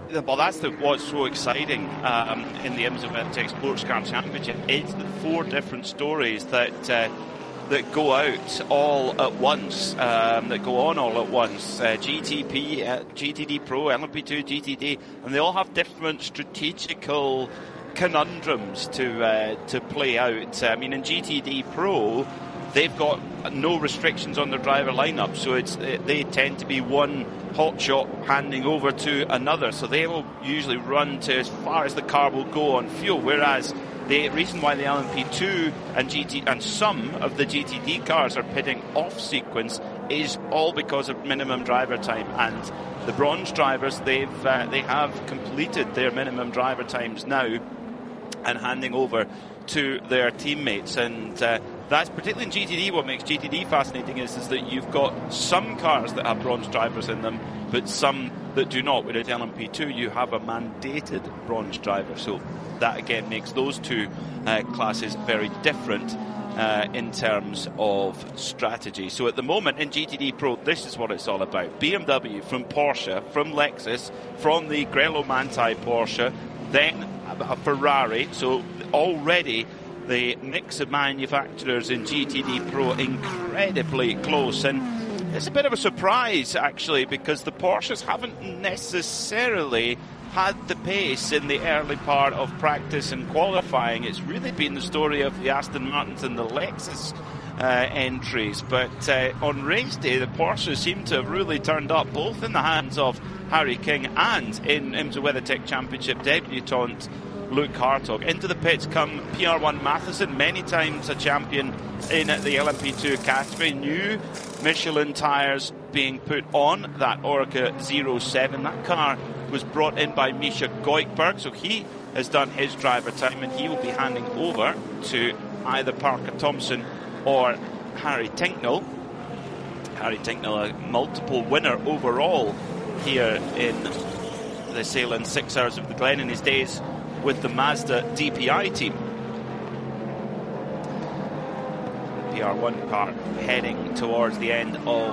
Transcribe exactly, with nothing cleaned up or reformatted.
Well, that's the, what's so exciting um, in the IMSA WeatherTech Sports Car Championship. It's the four different stories that uh, that go out all at once, um, that go on all at once. Uh, G T P, uh, G T D Pro, L M P two, G T D, and they all have different strategical conundrums to uh, to play out. I mean, in G T D Pro, they've got no restrictions on their driver lineup, so it's they tend to be one hot shot handing over to another, so they will usually run to as far as the car will go on fuel, whereas the reason why the L M P two and G T and some of the G T D cars are pitting off sequence is all because of minimum driver time, and the bronze drivers, they've uh, they have completed their minimum driver times now and handing over to their teammates. And uh, that's particularly in G T D. What makes G T D fascinating is, is that you've got some cars that have bronze drivers in them, but some that do not. Whereas L M P two, you have a mandated bronze driver. So that again makes those two uh, classes very different uh, in terms of strategy. So at the moment in G T D Pro, this is what it's all about. B M W from Porsche, from Lexus, from the Grello Manthey Porsche, then a Ferrari. So already the mix of manufacturers in G T D Pro incredibly close, and it's a bit of a surprise actually, because the Porsches haven't necessarily had the pace in the early part of practice and qualifying. It's really been the story of the Aston Martins and the Lexus uh, entries, but uh, on race day the Porsches seem to have really turned up, both in the hands of Harry King and in IMSA WeatherTech Championship debutant Luke Hartog. Into the pits come P R one Matheson, many times a champion in the L M P two category. New Michelin tyres being put on that Orca zero seven. That car was brought in by Misha Goikberg, so he has done his driver time, and he will be handing over to either Parker Thompson or Harry Tinknell. Harry Tinknell, a multiple winner overall here in the Salem Six Hours of the Glen in his days with the Mazda D P I team. P R one car heading towards the end of